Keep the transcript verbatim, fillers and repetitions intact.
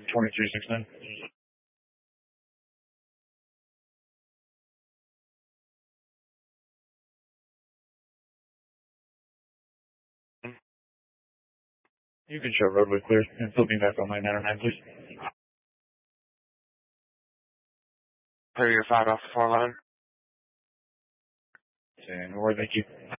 twenty-three six nine. You can show roadway clear and flip me back on line nine oh nine, please. Clear your five off the four line. And where, thank you.